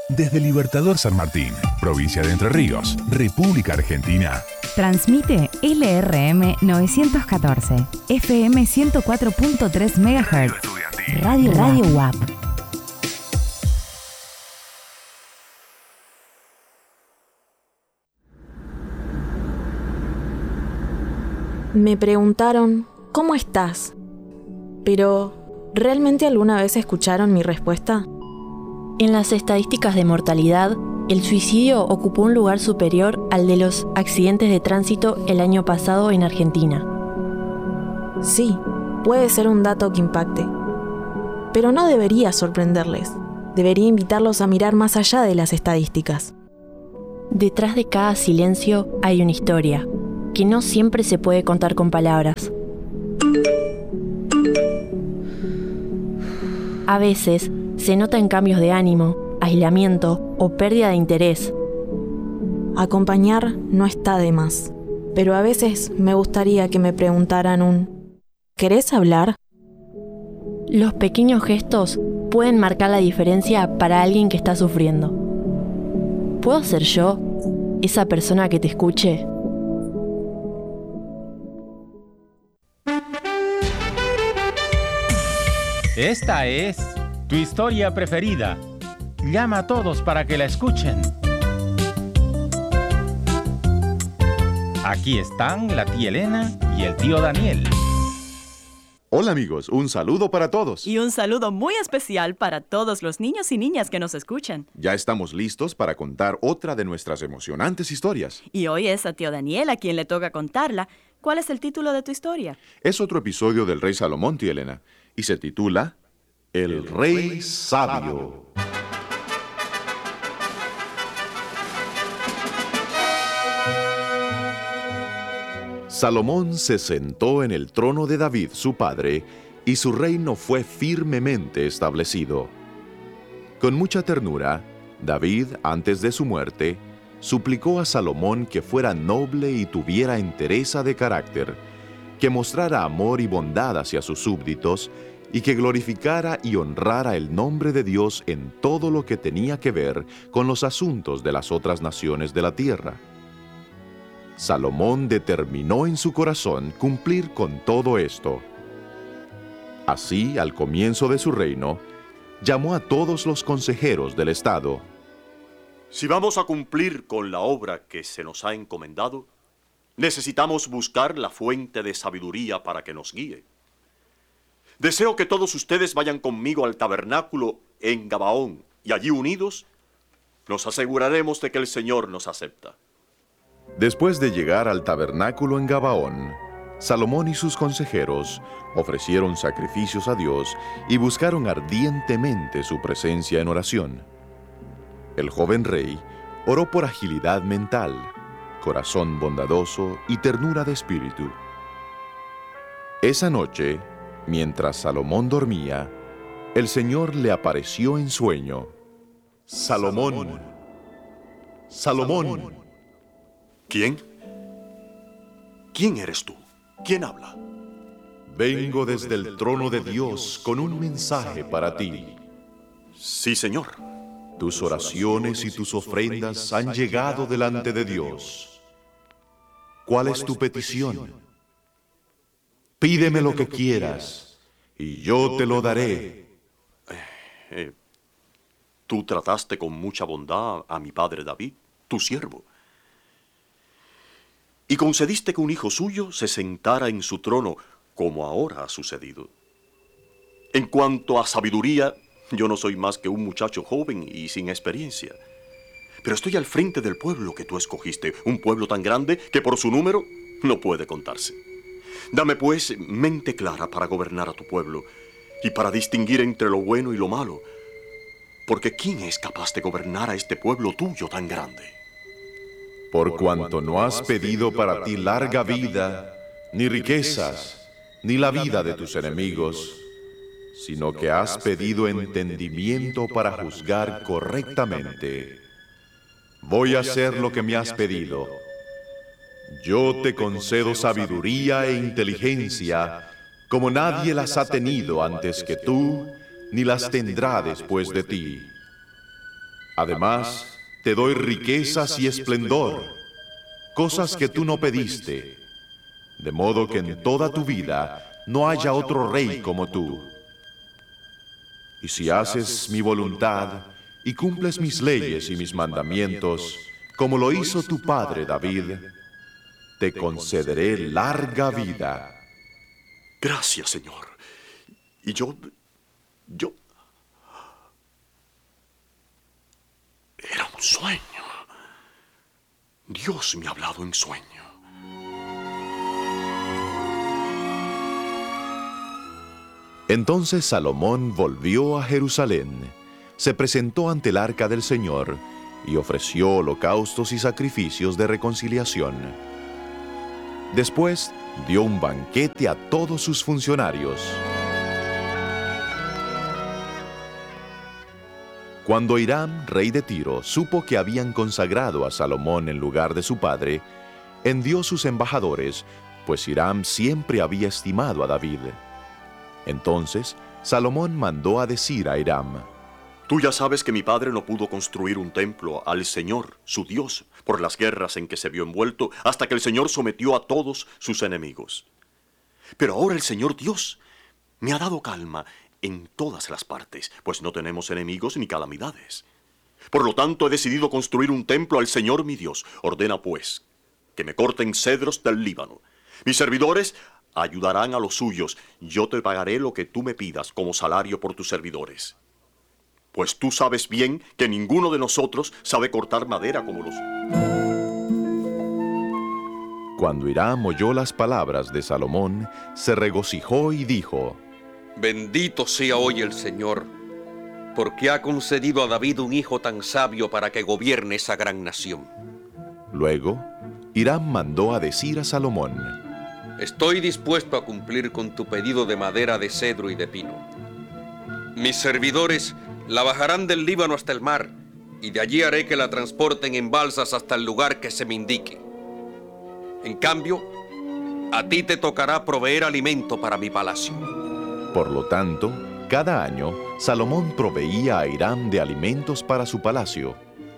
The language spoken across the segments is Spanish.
Desde Libertador San Martín, provincia de Entre Ríos, República Argentina. Transmite LRM 914, FM 104.3 MHz. Radio UAP. Me preguntaron, ¿cómo estás? Pero, ¿realmente alguna vez escucharon mi respuesta? En las estadísticas de mortalidad, el suicidio ocupó un lugar superior al de los accidentes de tránsito el año pasado en Argentina. Sí, puede ser un dato que impacte. Pero no debería sorprenderles. Debería invitarlos a mirar más allá de las estadísticas. Detrás de cada silencio hay una historia, que no siempre se puede contar con palabras. A veces, se notan cambios de ánimo, aislamiento o pérdida de interés. Acompañar no está de más, pero a veces me gustaría que me preguntaran ¿querés hablar? Los pequeños gestos pueden marcar la diferencia para alguien que está sufriendo. ¿Puedo ser yo esa persona que te escuche? Esta es tu historia preferida. Llama a todos para que la escuchen. Aquí están la tía Elena y el tío Daniel. Hola amigos, un saludo para todos. Y un saludo muy especial para todos los niños y niñas que nos escuchan. Ya estamos listos para contar otra de nuestras emocionantes historias. Y hoy es a tío Daniel a quien le toca contarla. ¿Cuál es el título de tu historia? Es otro episodio del Rey Salomón, tía Elena, y se titula El Rey Sabio. Salomón se sentó en el trono de David, su padre, y su reino fue firmemente establecido. Con mucha ternura, David, antes de su muerte, suplicó a Salomón que fuera noble y tuviera entereza de carácter, que mostrara amor y bondad hacia sus súbditos, y que glorificara y honrara el nombre de Dios en todo lo que tenía que ver con los asuntos de las otras naciones de la tierra. Salomón determinó en su corazón cumplir con todo esto. Así, al comienzo de su reino, llamó a todos los consejeros del estado. Si vamos a cumplir con la obra que se nos ha encomendado, necesitamos buscar la fuente de sabiduría para que nos guíe. Deseo que todos ustedes vayan conmigo al tabernáculo en Gabaón, y allí unidos nos aseguraremos de que el Señor nos acepta. Después de llegar al tabernáculo en Gabaón, Salomón y sus consejeros ofrecieron sacrificios a Dios y buscaron ardientemente su presencia en oración. El joven rey oró por agilidad mental, corazón bondadoso y ternura de espíritu. Esa noche, mientras Salomón dormía, el Señor le apareció en sueño. Salomón, Salomón. ¿Quién? ¿Quién eres tú? ¿Quién habla? Vengo desde el trono de Dios con un mensaje para ti. Sí, Señor. Tus oraciones y tus ofrendas han llegado delante de Dios. ¿Cuál es tu petición? Pídeme lo que quieras, y yo te lo daré. Tú trataste con mucha bondad a mi padre David, tu siervo, y concediste que un hijo suyo se sentara en su trono, como ahora ha sucedido. En cuanto a sabiduría, yo no soy más que un muchacho joven y sin experiencia. Pero estoy al frente del pueblo que tú escogiste, un pueblo tan grande que por su número no puede contarse. Dame pues mente clara para gobernar a tu pueblo y para distinguir entre lo bueno y lo malo. Porque ¿quién es capaz de gobernar a este pueblo tuyo tan grande? Por cuanto no has pedido para ti larga vida, ni riquezas, ni la vida de tus enemigos, sino que has pedido entendimiento para juzgar correctamente. Voy a hacer lo que me has pedido. Yo te concedo sabiduría e inteligencia, como nadie las ha tenido antes que tú, ni las tendrá después de ti. Además, te doy riquezas y esplendor, cosas que tú no pediste, de modo que en toda tu vida no haya otro rey como tú. Y si haces mi voluntad y cumples mis leyes y mis mandamientos, como lo hizo tu padre David, te concederé larga vida. Gracias, Señor. Y yo... Era un sueño. Dios me ha hablado en sueño. Entonces Salomón volvió a Jerusalén, se presentó ante el arca del Señor y ofreció holocaustos y sacrificios de reconciliación. Después dio un banquete a todos sus funcionarios. Cuando Hiram, rey de Tiro, supo que habían consagrado a Salomón en lugar de su padre, envió sus embajadores, pues Hiram siempre había estimado a David. Entonces, Salomón mandó a decir a Hiram: Tú ya sabes que mi padre no pudo construir un templo al Señor, su Dios, por las guerras en que se vio envuelto, hasta que el Señor sometió a todos sus enemigos. Pero ahora el Señor Dios me ha dado calma en todas las partes, pues no tenemos enemigos ni calamidades. Por lo tanto, he decidido construir un templo al Señor mi Dios. Ordena, pues, que me corten cedros del Líbano. Mis servidores ayudarán a los suyos. Yo te pagaré lo que tú me pidas como salario por tus servidores. Pues tú sabes bien que ninguno de nosotros sabe cortar madera como los... Cuando Hiram oyó las palabras de Salomón, se regocijó y dijo: Bendito sea hoy el Señor, porque ha concedido a David un hijo tan sabio para que gobierne esa gran nación. Luego, Hiram mandó a decir a Salomón: Estoy dispuesto a cumplir con tu pedido de madera de cedro y de pino. Mis servidores la bajarán del Líbano hasta el mar, y de allí haré que la transporten en balsas hasta el lugar que se me indique. En cambio, a ti te tocará proveer alimento para mi palacio. Por lo tanto, cada año, Salomón proveía a Hiram de alimentos para su palacio: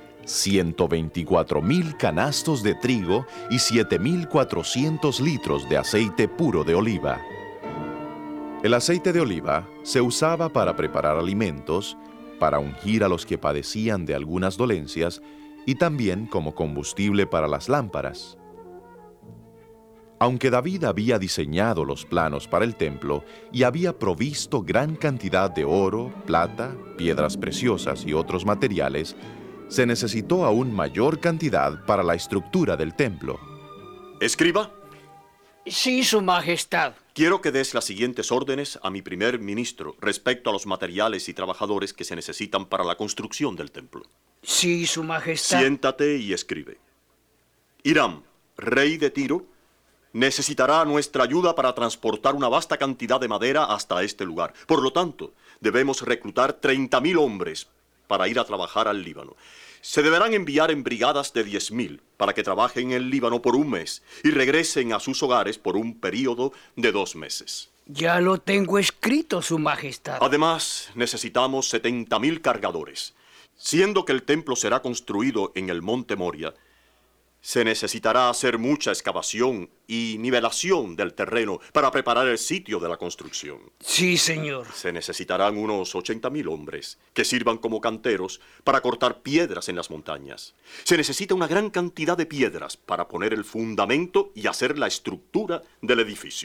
124,000 canastos de trigo y 7,400 litros de aceite puro de oliva. El aceite de oliva se usaba para preparar alimentos, para ungir a los que padecían de algunas dolencias y también como combustible para las lámparas. Aunque David había diseñado los planos para el templo y había provisto gran cantidad de oro, plata, piedras preciosas y otros materiales, se necesitó aún mayor cantidad para la estructura del templo. ¿Escriba? Sí, Su Majestad. Quiero que des las siguientes órdenes a mi primer ministro respecto a los materiales y trabajadores que se necesitan para la construcción del templo. Sí, Su Majestad. Siéntate y escribe. Hiram, rey de Tiro, necesitará nuestra ayuda para transportar una vasta cantidad de madera hasta este lugar. Por lo tanto, debemos reclutar 30,000 hombres para ir a trabajar al Líbano. Se deberán enviar en brigadas de 10,000 para que trabajen en el Líbano por un mes y regresen a sus hogares por un período de 2 meses. Ya lo tengo escrito, Su Majestad. Además, necesitamos 70,000 cargadores. Siendo que el templo será construido en el monte Moria, se necesitará hacer mucha excavación y nivelación del terreno para preparar el sitio de la construcción. Sí, señor. Se necesitarán unos 80,000 hombres que sirvan como canteros para cortar piedras en las montañas. Se necesita una gran cantidad de piedras para poner el fundamento y hacer la estructura del edificio.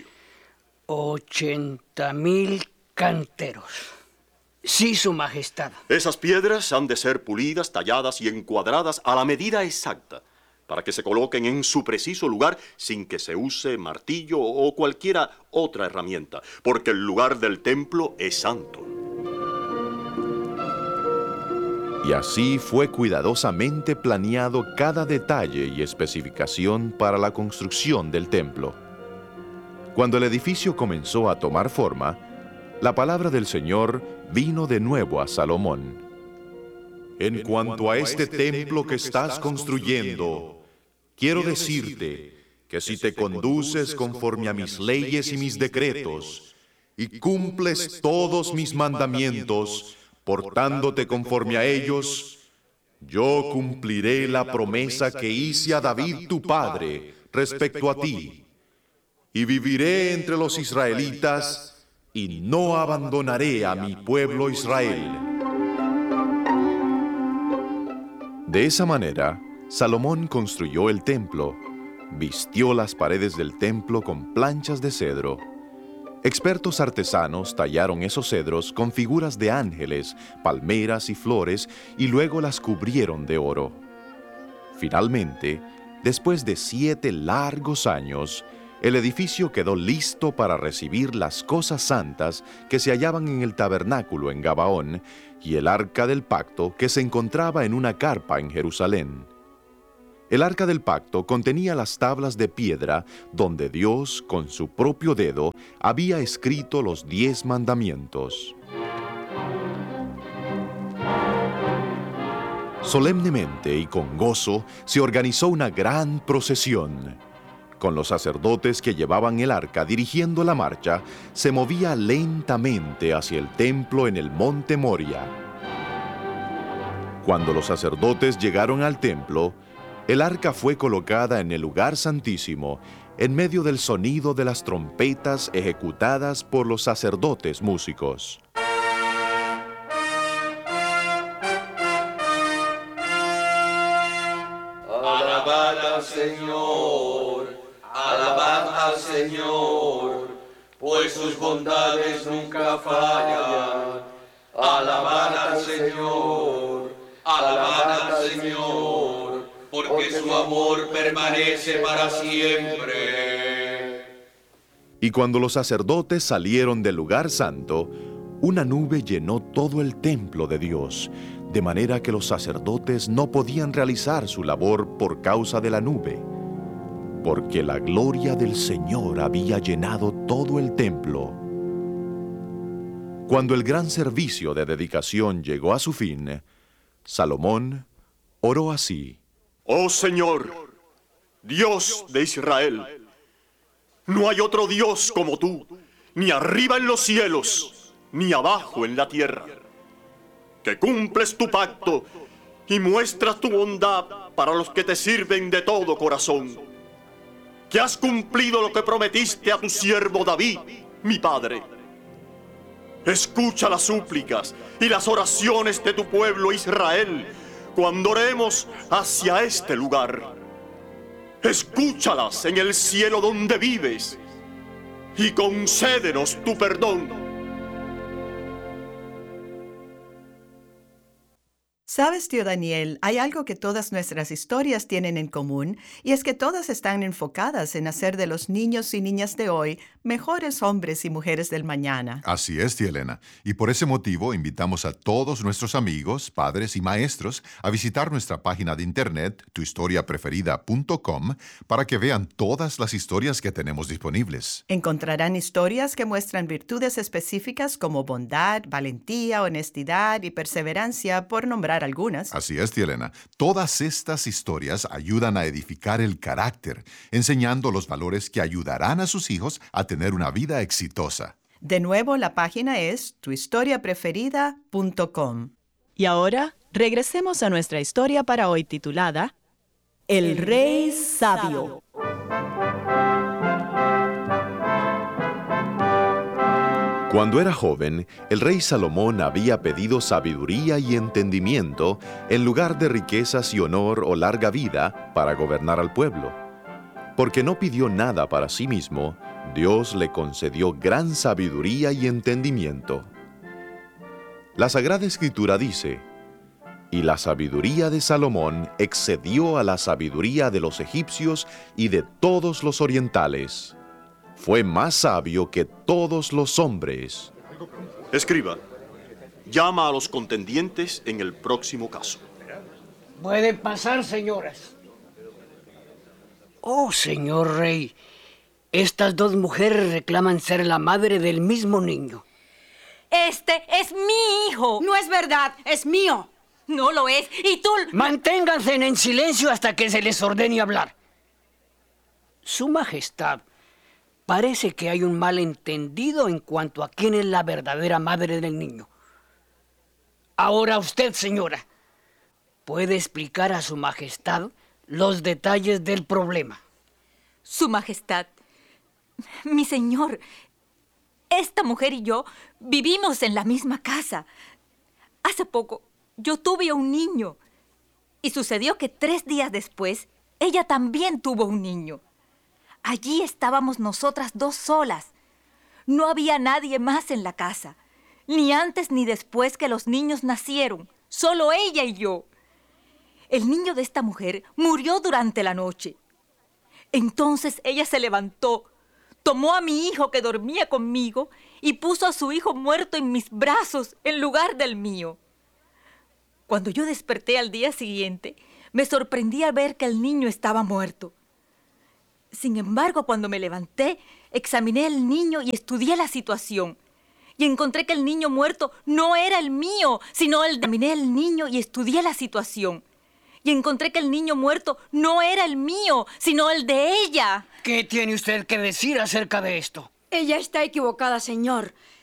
80,000 canteros. Sí, Su Majestad. Esas piedras han de ser pulidas, talladas y encuadradas a la medida exacta, para que se coloquen en su preciso lugar sin que se use martillo o cualquiera otra herramienta, porque el lugar del templo es santo. Y así fue cuidadosamente planeado cada detalle y especificación para la construcción del templo. Cuando el edificio comenzó a tomar forma, la palabra del Señor vino de nuevo a Salomón. En cuanto a este templo que estás construyendo, quiero decirte que si te conduces conforme a mis leyes y mis decretos, y cumples todos mis mandamientos, portándote conforme a ellos, yo cumpliré la promesa que hice a David tu padre respecto a ti, y viviré entre los israelitas, y no abandonaré a mi pueblo Israel. De esa manera, Salomón construyó el templo, vistió las paredes del templo con planchas de cedro. Expertos artesanos tallaron esos cedros con figuras de ángeles, palmeras y flores, y luego las cubrieron de oro. Finalmente, después de 7 largos años, el edificio quedó listo para recibir las cosas santas que se hallaban en el tabernáculo en Gabaón y el arca del pacto que se encontraba en una carpa en Jerusalén. El arca del pacto contenía las tablas de piedra donde Dios, con su propio dedo, había escrito los 10 mandamientos. Solemnemente y con gozo se organizó una gran procesión. Con los sacerdotes que llevaban el arca dirigiendo la marcha, se movía lentamente hacia el templo en el monte Moria. Cuando los sacerdotes llegaron al templo, el arca fue colocada en el lugar santísimo, en medio del sonido de las trompetas ejecutadas por los sacerdotes músicos. Alabad al Señor, alabad al Señor, pues sus bondades nunca fallan. Alabad al Señor, alabad al Señor, porque su amor permanece para siempre. Y cuando los sacerdotes salieron del lugar santo, una nube llenó todo el templo de Dios, de manera que los sacerdotes no podían realizar su labor por causa de la nube, porque la gloria del Señor había llenado todo el templo. Cuando el gran servicio de dedicación llegó a su fin, Salomón oró así: Oh Señor, Dios de Israel, no hay otro Dios como tú, ni arriba en los cielos, ni abajo en la tierra, que cumples tu pacto y muestras tu bondad para los que te sirven de todo corazón, que has cumplido lo que prometiste a tu siervo David, mi padre. Escucha las súplicas y las oraciones de tu pueblo Israel cuando oremos hacia este lugar. Escúchalas en el cielo donde vives y concédenos tu perdón. Sabes, tío Daniel, hay algo que todas nuestras historias tienen en común, y es que todas están enfocadas en hacer de los niños y niñas de hoy mejores hombres y mujeres del mañana. Así es, tía Elena. Y por ese motivo invitamos a todos nuestros amigos, padres y maestros a visitar nuestra página de internet, tuhistoriapreferida.com, para que vean todas las historias que tenemos disponibles. Encontrarán historias que muestran virtudes específicas como bondad, valentía, honestidad y perseverancia, por nombrar algunas. Así es, tía Elena. Todas estas historias ayudan a edificar el carácter, enseñando los valores que ayudarán a sus hijos a tener una vida exitosa. De nuevo, la página es tuhistoriapreferida.com. Y ahora, regresemos a nuestra historia para hoy titulada El Rey Sabio. Cuando era joven, el rey Salomón había pedido sabiduría y entendimiento en lugar de riquezas y honor o larga vida para gobernar al pueblo. Porque no pidió nada para sí mismo, Dios le concedió gran sabiduría y entendimiento. La Sagrada Escritura dice: y la sabiduría de Salomón excedió a la sabiduría de los egipcios y de todos los orientales. Fue más sabio que todos los hombres. Escriba, llama a los contendientes en el próximo caso. Pueden pasar, señoras. Oh, señor rey, estas dos mujeres reclaman ser la madre del mismo niño. Este es mi hijo. No es verdad, es mío. No lo es, y tú... Manténganse en silencio hasta que se les ordene hablar. Su Majestad, parece que hay un malentendido en cuanto a quién es la verdadera madre del niño. Ahora usted, señora, puede explicar a su majestad los detalles del problema. Su Majestad, mi señor, esta mujer y yo vivimos en la misma casa. Hace poco yo tuve un niño y sucedió que 3 días después ella también tuvo un niño. Allí estábamos nosotras 2 solas. No había nadie más en la casa, ni antes ni después que los niños nacieron, solo ella y yo. El niño de esta mujer murió durante la noche. Entonces ella se levantó, tomó a mi hijo que dormía conmigo y puso a su hijo muerto en mis brazos en lugar del mío. Cuando yo desperté al día siguiente, me sorprendí al ver que el niño estaba muerto. Sin embargo, cuando me levanté, examiné el niño y estudié la situación. Y encontré que el niño muerto no era el mío, sino el de... Examiné el niño y estudié la situación. Y encontré que el niño muerto no era el mío, sino el de ella. ¿Qué tiene usted que decir acerca de esto? Ella está equivocada, señor.